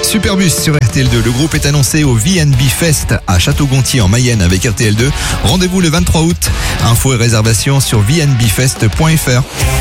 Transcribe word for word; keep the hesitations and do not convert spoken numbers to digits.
Superbus sur R T L deux. Le groupe est annoncé au V and B Fest à Château-Gontier en Mayenne avec R T L deux. Rendez-vous le vingt-trois août. Infos et réservations sur v n b fest point f r.